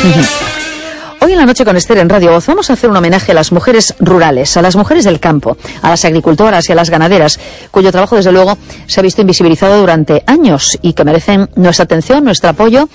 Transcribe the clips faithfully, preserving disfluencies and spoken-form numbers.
Hoy en la noche con Esther en Radio Voz vamos a hacer un homenaje a las mujeres rurales, a las mujeres del campo, a las agricultoras y a las ganaderas, cuyo trabajo desde luego se ha visto invisibilizado durante años y que merecen nuestra atención, nuestro apoyo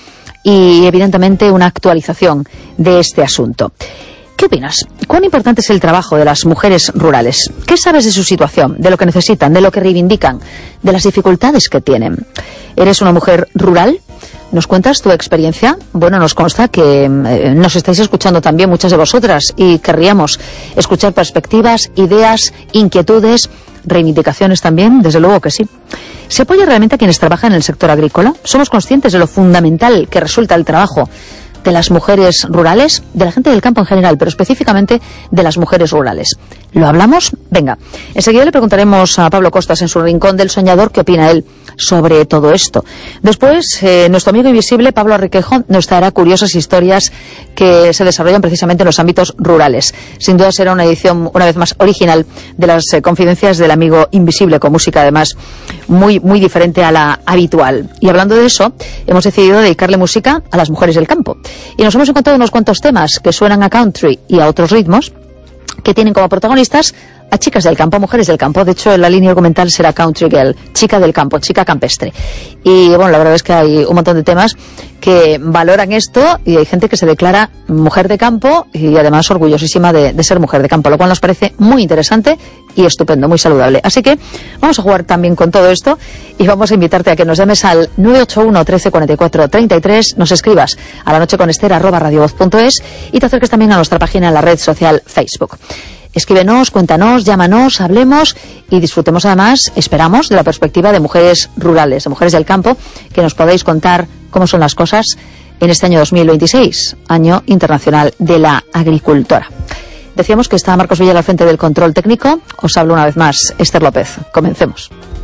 y evidentemente una actualización de este asunto. ¿Qué opinas? ¿Cuán importante es el trabajo de las mujeres rurales? ¿Qué sabes de su situación, de lo que necesitan, de lo que reivindican, de las dificultades que tienen? ¿Eres una mujer rural? ¿Nos cuentas tu experiencia? Bueno, nos consta que eh, nos estáis escuchando también muchas de vosotras y querríamos escuchar perspectivas, ideas, inquietudes, reivindicaciones también, desde luego que sí. ¿Se apoya realmente a quienes trabajan en el sector agrícola? ¿Somos conscientes de lo fundamental que resulta el trabajo de las mujeres rurales, de la gente del campo en general, pero específicamente de las mujeres rurales? ¿Lo hablamos? Venga, enseguida le preguntaremos a Pablo Costas en su Rincón del Soñador qué opina él sobre todo esto. Después, eh, nuestro amigo invisible, Pablo Arrequejo, nos traerá curiosas historias que se desarrollan precisamente en los ámbitos rurales. Sin duda será una edición, una vez más, original de las eh, confidencias del amigo invisible, con música además muy, muy diferente a la habitual. Y hablando de eso, hemos decidido dedicarle música a las mujeres del campo. Y nos hemos encontrado unos cuantos temas que suenan a country y a otros ritmos que tienen como protagonistas a chicas del campo, mujeres del campo. De hecho, en la línea argumental será country girl, chica del campo, chica campestre. Y bueno, la verdad es que hay un montón de temas que valoran esto y hay gente que se declara mujer de campo y además orgullosísima de, de ser mujer de campo, lo cual nos parece muy interesante y estupendo, muy saludable. Así que vamos a jugar también con todo esto y vamos a invitarte a que nos llames al nueve ocho uno, trece, cuarenta y cuatro, treinta y tres, nos escribas a la noche con Esther arroba radiovoz punto es y te acerques también a nuestra página en la red social Facebook. Escríbenos, cuéntanos, llámanos, hablemos y disfrutemos además, esperamos, de la perspectiva de mujeres rurales, de mujeres del campo, que nos podáis contar cómo son las cosas en este año dos mil veintiséis, Año Internacional de la Agricultora. Decíamos que está Marcos Villa al frente del control técnico. Os hablo una vez más, Esther López. Comencemos.